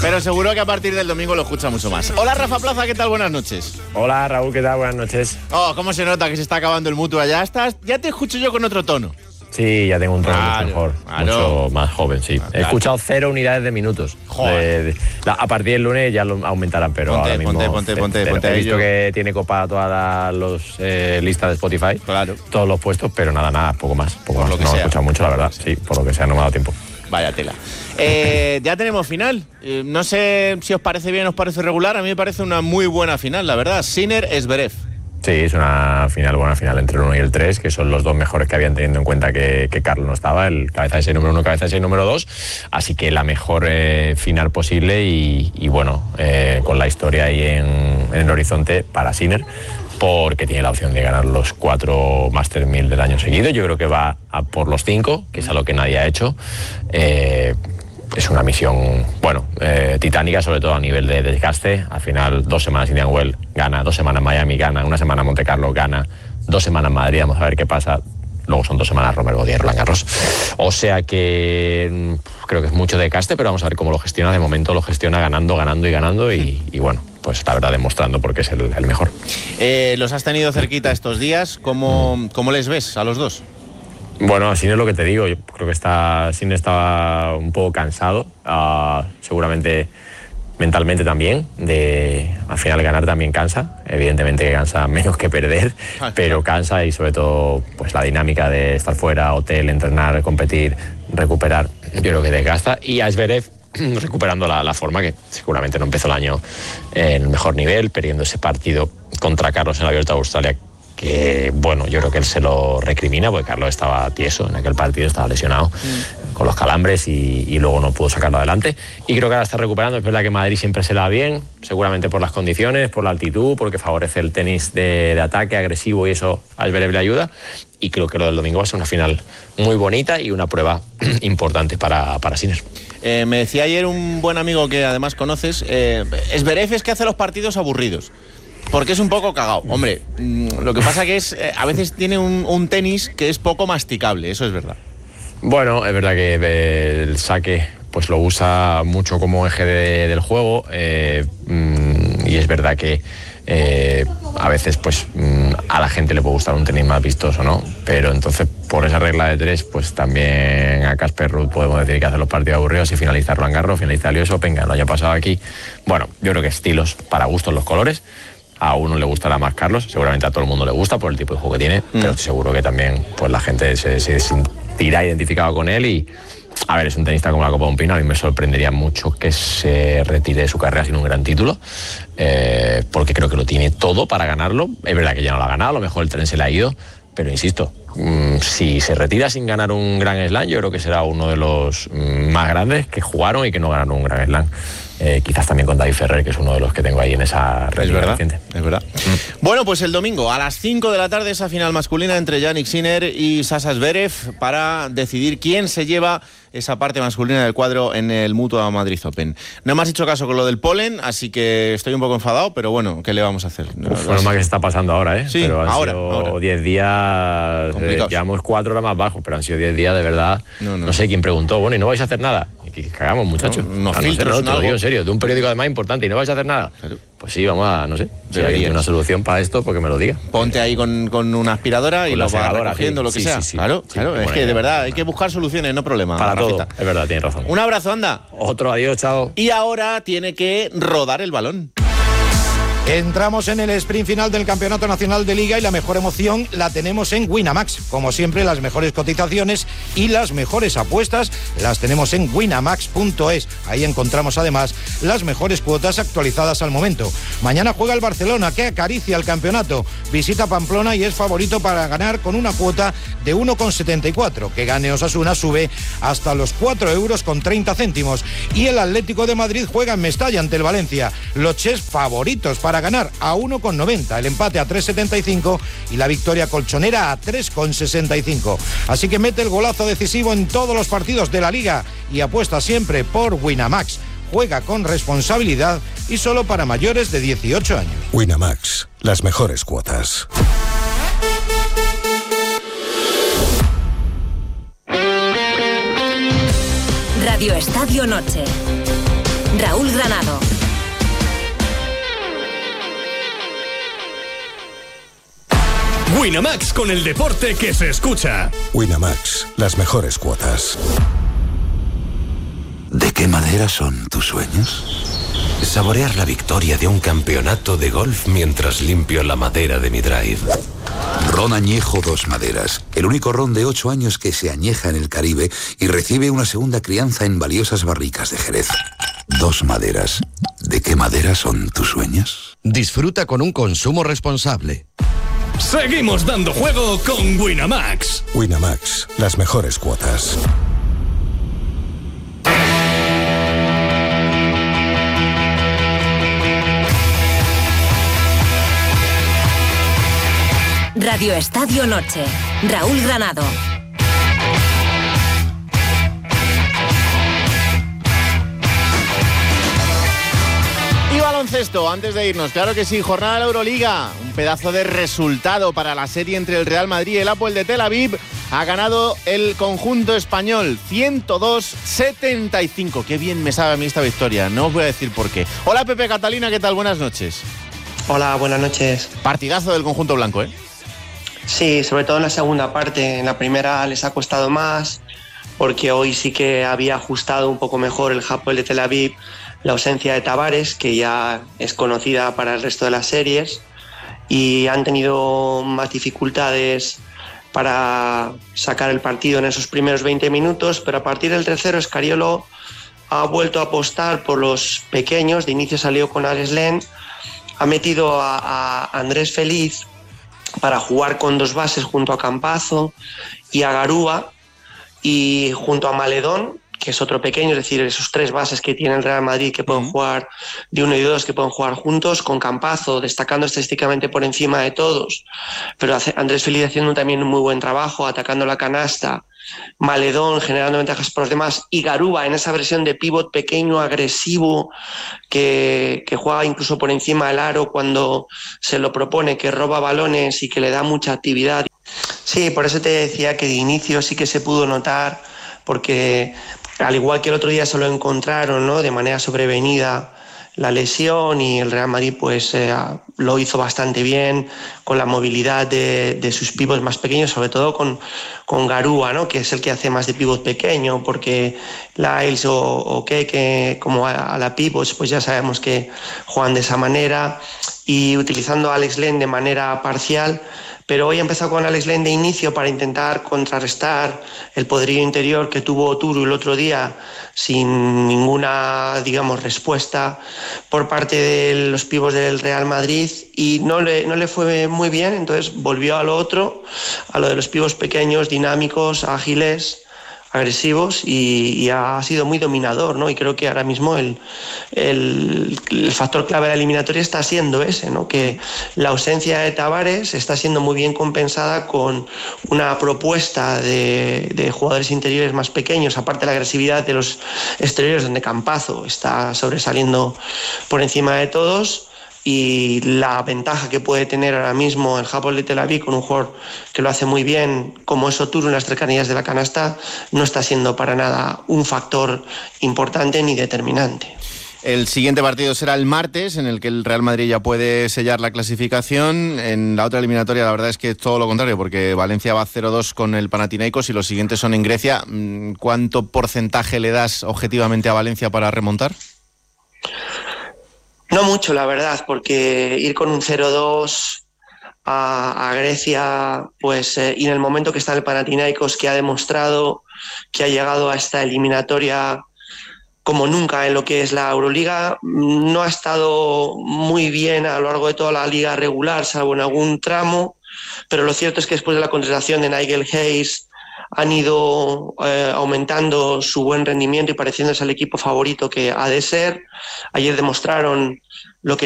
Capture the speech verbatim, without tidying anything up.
pero seguro que a partir del domingo lo escucha mucho más. Hola, Rafa Plaza, ¿qué tal? Buenas noches. Hola, Raúl, ¿qué tal? Buenas noches. Oh, cómo se nota que se está acabando el mutuo allá. Estás, ya te escucho yo con otro tono. Sí, ya tengo un tono claro, mucho mejor, claro. mucho más joven, sí. Claro. He escuchado cero unidades de minutos. Joder. De, de, la, a partir del lunes ya lo aumentarán, pero ponte, ahora mismo... Ponte, ponte, ponte, te, ponte He a visto ello. que tiene copada todas las eh, listas de Spotify, claro. todos los puestos, pero nada, nada, poco más, poco por más. Lo que no sea. he escuchado mucho, la verdad, sí, por lo que sea, no me ha dado tiempo. Vaya tela. Eh, ya tenemos final. Eh, no sé si os parece bien o os parece regular. A mí me parece una muy buena final, la verdad. Sinner-Zverev. Sí, es una final, buena final entre el uno y el tres, que son los dos mejores que habían, teniendo en cuenta que, que Carlos no estaba, el cabeza de seis número uno, cabeza de seis número dos, así que la mejor eh, final posible y, y bueno, eh, con la historia ahí en, en el horizonte para Sinner, porque tiene la opción de ganar los cuatro Master mil del año seguido. Yo creo que va a por los cinco, que es algo que nadie ha hecho. Eh, Es una misión, bueno, eh, titánica, sobre todo a nivel de desgaste. Al final, dos semanas Indian Wells gana, dos semanas Miami gana, una semana Monte Carlo gana, dos semanas Madrid, vamos a ver qué pasa. Luego son dos semanas Romer Godier, Roland Garros. O sea que creo que es mucho desgaste, pero vamos a ver cómo lo gestiona. De momento lo gestiona ganando, ganando y ganando y, y bueno, pues la verdad demostrando porque es el, el mejor. Eh, los has tenido cerquita estos días. ¿Cómo, cómo les ves a los dos? Bueno, Sinner es lo que te digo, yo creo que está, Sinner estaba un poco cansado, uh, seguramente mentalmente también, de al final ganar también cansa, evidentemente que cansa menos que perder, pero cansa y sobre todo pues la dinámica de estar fuera, hotel, entrenar, competir, recuperar, yo creo que desgasta. Y a Zverev recuperando la, la forma, que seguramente no empezó el año en el mejor nivel, perdiendo ese partido contra Carlos en la Abierto de Australia, que bueno, yo creo que él se lo recrimina porque Carlos estaba tieso en aquel partido, estaba lesionado mm. con los calambres y, y luego no pudo sacarlo adelante, y creo que ahora está recuperando. Es verdad que Madrid siempre se le da bien, seguramente por las condiciones, por la altitud, porque favorece el tenis de, de ataque agresivo y eso a Zverev le ayuda, y creo que lo del domingo va a ser una final muy bonita y una prueba importante para, para Sinner. Eh, me decía ayer un buen amigo que además conoces, eh, Zverev es que hace los partidos aburridos. Porque es un poco cagao. Hombre, lo que pasa que es, eh, a veces tiene un, un tenis que es poco masticable, eso es verdad. Bueno, es verdad que eh, el saque pues lo usa mucho como eje de, del juego, eh, mm, y es verdad que eh, a veces pues mm, a la gente le puede gustar un tenis más vistoso, ¿no? Pero entonces por esa regla de tres pues también a Casper Ruud podemos decir que hace los partidos aburridos y finaliza Roland Garros, finaliza el U S Open, que no haya pasado aquí. Bueno, yo creo que estilos, para gustos los colores. A uno le gustará más Carlos, seguramente a todo el mundo le gusta por el tipo de juego que tiene, mm. pero seguro que también pues la gente se, se sentirá identificado con él. Y a ver, es un tenista como la Copa de un Pino. A mí me sorprendería mucho que se retire de su carrera sin un gran título, eh, porque creo que lo tiene todo para ganarlo. Es verdad que ya no lo ha ganado, a lo mejor el tren se le ha ido, pero insisto, mmm, si se retira sin ganar un Grand Slam, yo creo que será uno de los mmm, más grandes que jugaron y que no ganaron un Grand Slam. Eh, quizás también con David Ferrer, que es uno de los que tengo ahí en esa red. Es verdad, reciente. es verdad. Mm. Bueno, pues el domingo a las cinco de la tarde esa final masculina entre Jannik Sinner y Sasha Zverev para decidir quién se lleva esa parte masculina del cuadro en el Mutua Madrid Open. No me has hecho caso con lo del polen, así que estoy un poco enfadado, pero bueno, ¿qué le vamos a hacer? Uf, bueno, más que se está pasando ahora, ¿eh? Sí, pero han ahora, sido diez días, eh, llevamos cuatro horas más bajo, pero han sido diez días de verdad. No, no. no sé quién preguntó, bueno, ¿y no vais a hacer nada? Y que cagamos, muchachos. No, no, ah, no, sé, no, te lo digo en serio, de un periódico además importante, ¿y no vais a hacer nada? Claro. Pues sí, vamos a, no sé, si alguien tiene una solución para esto, porque me lo diga. Ponte ahí con, con una aspiradora con y lo vas recogiendo, sí, lo que sí, sea. Sí, sí, claro, sí, claro, sí, es que de verdad hay que buscar soluciones, no problemas. Para Rafita. todo, es verdad, tienes razón. Un abrazo, anda. Otro, adiós, chao. Y ahora tiene que rodar el balón. Entramos en el sprint final del Campeonato Nacional de Liga y la mejor emoción la tenemos en Winamax. Como siempre, las mejores cotizaciones y las mejores apuestas las tenemos en winamax punto es. Ahí encontramos además las mejores cuotas actualizadas al momento. Mañana juega el Barcelona, que acaricia el campeonato. Visita Pamplona y es favorito para ganar con una cuota de uno coma setenta y cuatro. Que gane Osasuna sube hasta los cuatro euros con treinta céntimos. Y el Atlético de Madrid juega en Mestalla ante el Valencia. Los Ches favoritos para ganar a uno coma noventa, el empate a tres coma setenta y cinco y la victoria colchonera a tres coma sesenta y cinco. Así que mete el golazo decisivo en todos los partidos de la Liga y apuesta siempre por Winamax. Juega con responsabilidad y solo para mayores de dieciocho años. Winamax, las mejores cuotas. Radio Estadio Noche. Raúl Granado. Granado. Winamax, con el deporte que se escucha. Winamax, las mejores cuotas. ¿De qué madera son tus sueños? Saborear la victoria de un campeonato de golf mientras limpio la madera de mi drive. Ron Añejo Dos Maderas, el único ron de ocho años que se añeja en el Caribe y recibe una segunda crianza en valiosas barricas de Jerez. Dos Maderas. ¿De qué madera son tus sueños? Disfruta con un consumo responsable. Seguimos dando juego con Winamax. Winamax, las mejores cuotas. Radio Estadio Noche. Raúl Granado. Y baloncesto, antes de irnos, claro que sí, jornada de la Euroliga. Un pedazo de resultado para la serie entre el Real Madrid y el Hapoel de Tel Aviv. Ha ganado el conjunto español ciento dos setenta y cinco. Qué bien me sabe a mí esta victoria, no os voy a decir por qué. Hola Pepe Catalina, ¿qué tal? Buenas noches. Hola, buenas noches. Partidazo del conjunto blanco, ¿eh? Sí, sobre todo en la segunda parte. En la primera les ha costado más, porque hoy sí que había ajustado un poco mejor el Hapoel de Tel Aviv la ausencia de Tavares, que ya es conocida para el resto de las series, y han tenido más dificultades para sacar el partido en esos primeros veinte minutos, pero a partir del tercero Scariolo ha vuelto a apostar por los pequeños. De inicio salió con Alex Len, ha metido a, a Andrés Feliz para jugar con dos bases junto a Campazzo y a Garúa, y junto a Maledón, que es otro pequeño, es decir, esos tres bases que tiene el Real Madrid que pueden jugar de uno y dos, que pueden jugar juntos, con Campazzo destacando estadísticamente por encima de todos, pero Andrés Feliz haciendo también un muy buen trabajo, atacando la canasta, Maledón generando ventajas por los demás, y Garúa en esa versión de pívot pequeño, agresivo, que, que juega incluso por encima del aro cuando se lo propone, que roba balones y que le da mucha actividad. Sí, por eso te decía que de inicio sí que se pudo notar, porque al igual que el otro día se lo encontraron, ¿no?, de manera sobrevenida la lesión, y el Real Madrid pues eh, lo hizo bastante bien con la movilidad de, de sus pivots más pequeños, sobre todo con, con Garúa, ¿no?, que es el que hace más de pivot pequeño, porque Lyles o, o que como a, a la pivots pues ya sabemos que juegan de esa manera, y utilizando a Alex Len de manera parcial. Pero hoy ha empezado con Alex Len de inicio para intentar contrarrestar el poderío interior que tuvo Oturu el otro día, sin ninguna, digamos, respuesta por parte de los pívos del Real Madrid, y no le, no le fue muy bien. Entonces volvió a lo otro, a lo de los pívos pequeños, dinámicos, ágiles, agresivos, y, y ha sido muy dominador, ¿no? Y creo que ahora mismo el, el, el factor clave de la eliminatoria está siendo ese, ¿no?, que la ausencia de Tavares está siendo muy bien compensada con una propuesta de, de jugadores interiores más pequeños, aparte de la agresividad de los exteriores, donde Campazzo está sobresaliendo por encima de todos. Y la ventaja que puede tener ahora mismo el Hapoel de Tel Aviv con un jugador que lo hace muy bien, como es Oturu en las cercanías de la canasta, no está siendo para nada un factor importante ni determinante. El siguiente partido será el martes, en el que el Real Madrid ya puede sellar la clasificación. En la otra eliminatoria la verdad es que es todo lo contrario, porque Valencia va cero dos con el Panathinaikos y los siguientes son en Grecia. ¿Cuánto porcentaje le das objetivamente a Valencia para remontar? No mucho, la verdad, porque ir con un cero dos a, a Grecia, pues eh, y en el momento que está el Panathinaikos, que ha demostrado que ha llegado a esta eliminatoria como nunca en lo que es la Euroliga, no ha estado muy bien a lo largo de toda la liga regular, salvo en algún tramo, pero lo cierto es que después de la contratación de Nigel Hayes han ido eh, aumentando su buen rendimiento y pareciéndose al equipo favorito que ha de ser. Ayer demostraron lo que